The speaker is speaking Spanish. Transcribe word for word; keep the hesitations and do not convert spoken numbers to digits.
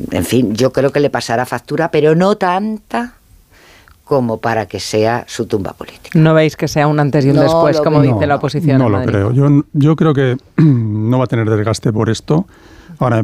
en fin, yo creo que le pasará factura, pero no tanta como para que sea su tumba política. ¿No veis que sea un antes y un no después, como veo. dice no, la oposición? No en lo Madrid? creo. Yo, yo creo que no va a tener desgaste por esto. Ahora,